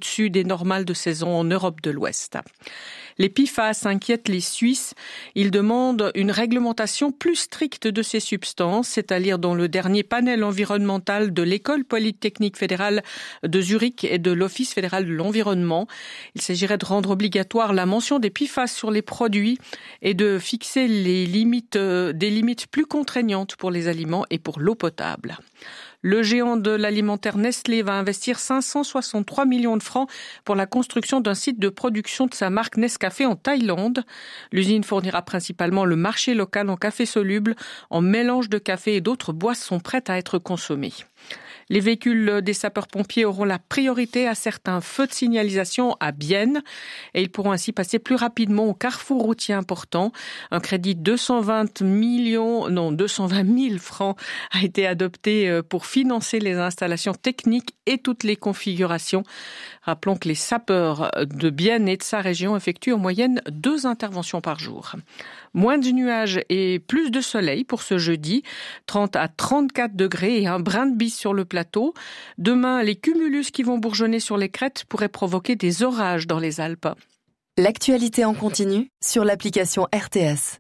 au-dessus des normales de saison en Europe de l'Ouest. Les PFAS inquiètent les Suisses. Ils demandent une réglementation plus stricte de ces substances, c'est-à-dire dans le dernier panel environnemental de l'École polytechnique fédérale de Zurich et de l'Office fédéral de l'environnement. Il s'agirait de rendre obligatoire la mention des PFAS sur les produits et de fixer des limites plus contraignantes pour les aliments et pour l'eau potable. Le géant de l'alimentaire Nestlé va investir 563 millions de francs pour la construction d'un site de production de sa marque Nescafé en Thaïlande. L'usine fournira principalement le marché local en café soluble, en mélange de café et d'autres boissons prêtes à être consommées. Les véhicules des sapeurs-pompiers auront la priorité à certains feux de signalisation à Bienne et ils pourront ainsi passer plus rapidement au carrefour routier important. Un crédit de 220 000 francs a été adopté pour financer les installations techniques et toutes les configurations. Rappelons que les sapeurs de Bienne et de sa région effectuent en moyenne 2 interventions par jour. Moins de nuages et plus de soleil pour ce jeudi, 30 à 34 degrés et un brin de bise sur le plateau. Demain, les cumulus qui vont bourgeonner sur les crêtes pourraient provoquer des orages dans les Alpes. L'actualité en continu sur l'application RTS.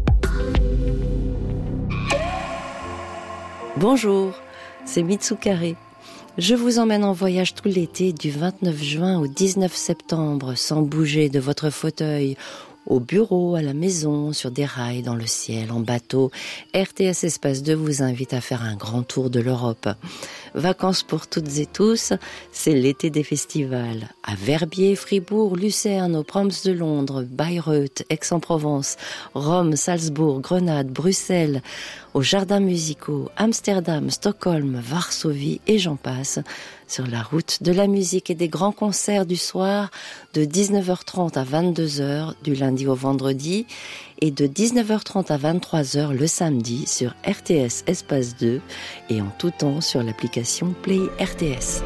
Bonjour, c'est Mitsukare. Je vous emmène en voyage tout l'été du 29 juin au 19 septembre sans bouger de votre fauteuil. Au bureau, à la maison, sur des rails, dans le ciel, en bateau, RTS Espace 2 vous invite à faire un grand tour de l'Europe. Vacances pour toutes et tous, c'est l'été des festivals. À Verbier, Fribourg, Lucerne, aux Proms de Londres, Bayreuth, Aix-en-Provence, Rome, Salzbourg, Grenade, Bruxelles, aux jardins musicaux, Amsterdam, Stockholm, Varsovie et j'en passe. Sur la route de la musique et des grands concerts du soir de 19h30 à 22h du lundi au vendredi et de 19h30 à 23h le samedi sur RTS Espace 2 et en tout temps sur l'application Play RTS.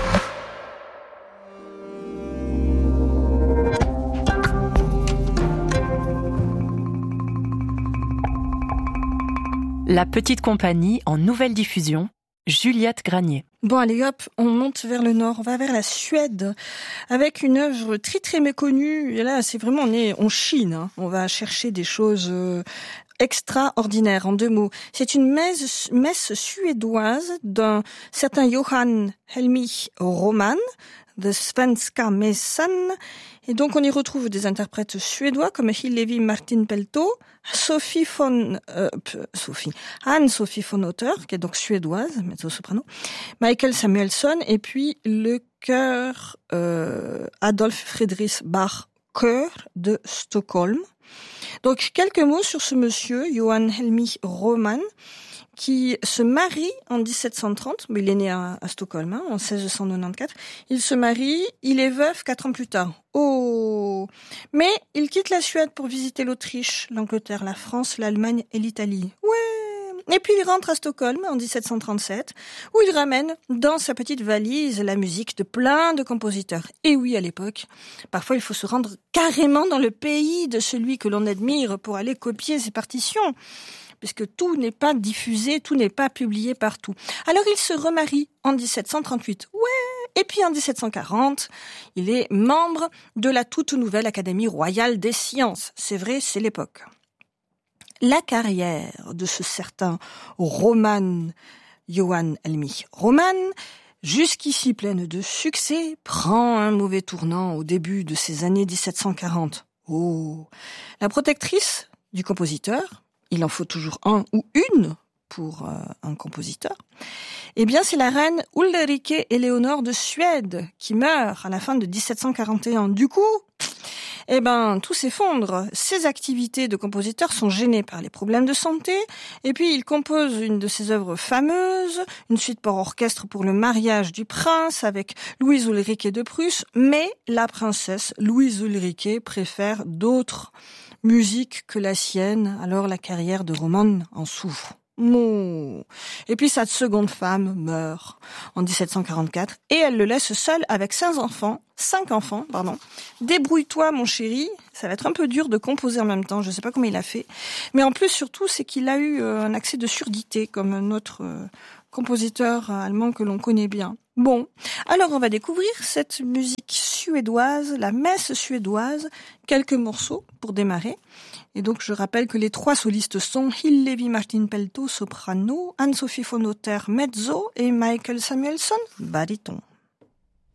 La petite compagnie en nouvelle diffusion, Juliette Granier. Bon, allez hop, on monte vers le nord, on va vers la Suède, avec une œuvre très très méconnue. Et là, c'est vraiment, on chine, hein. On va chercher des choses extraordinaires, en 2 mots. C'est une messe suédoise d'un certain Johan Helmich Roman, The Svenska Mässan. Et donc, on y retrouve des interprètes suédois comme Hillevi Martin Pelto, Anne-Sophie von Otter, qui est donc suédoise, mezzo-soprano, Michael Samuelsson, et puis le chœur Adolf Friedrich Bach chœur de Stockholm. Donc, quelques mots sur ce monsieur, Johan Helmich Roman, qui se marie en 1730, mais il est né à Stockholm, en 1694. Il se marie, il est veuf 4 ans plus tard. Oh! Mais il quitte la Suède pour visiter l'Autriche, l'Angleterre, la France, l'Allemagne et l'Italie. Ouais! Et puis il rentre à Stockholm en 1737, où il ramène dans sa petite valise la musique de plein de compositeurs. Et oui, à l'époque, parfois il faut se rendre carrément dans le pays de celui que l'on admire pour aller copier ses partitions, puisque tout n'est pas diffusé, tout n'est pas publié partout. Alors il se remarie en 1738. Ouais! Et puis en 1740, il est membre de la toute nouvelle Académie royale des sciences. C'est vrai, c'est l'époque. La carrière de ce certain Roman, Johan Helmich Roman, jusqu'ici pleine de succès, prend un mauvais tournant au début de ces années 1740. Oh! La protectrice du compositeur, il en faut toujours un ou une pour un compositeur, eh bien c'est la reine Ulrike Éléonore de Suède qui meurt à la fin de 1741. Du coup, tout s'effondre. Ses activités de compositeur sont gênées par les problèmes de santé, et puis il compose une de ses œuvres fameuses, une suite pour orchestre pour le mariage du prince avec Louise Ulrike de Prusse, mais la princesse Louise Ulrike préfère d'autres musiques que la sienne, alors la carrière de Roman en souffre. Et puis sa seconde femme meurt en 1744 et elle le laisse seul avec 5 enfants. Débrouille-toi mon chéri, ça va être un peu dur de composer en même temps, je sais pas comment il a fait. Mais en plus surtout c'est qu'il a eu un accès de surdité comme notre compositeur allemand que l'on connaît bien. Bon, alors on va découvrir cette musique suédoise, la messe suédoise, quelques morceaux pour démarrer. Et donc je rappelle que les 3 solistes sont Hillevi Martin-Pelto, soprano, Anne-Sophie von Otter, mezzo et Michael Samuelsson, baryton.